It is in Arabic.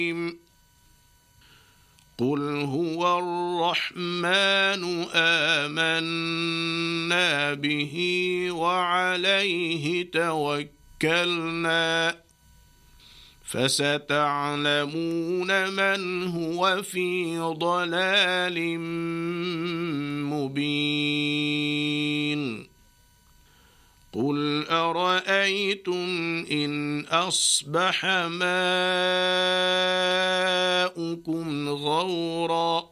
قل هو الرحمن آمنا به وعليه توكلنا فستعلمون من هو في ضلال مبين قل أرأيتم إن أصبح ماؤكم غورا